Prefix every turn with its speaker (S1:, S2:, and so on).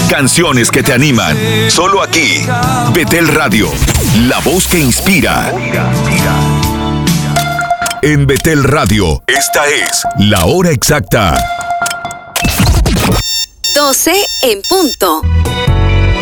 S1: Canciones que te animan. Solo aquí. Betel Radio. La voz que inspira. En Betel Radio, esta es la hora exacta.
S2: 12 en punto.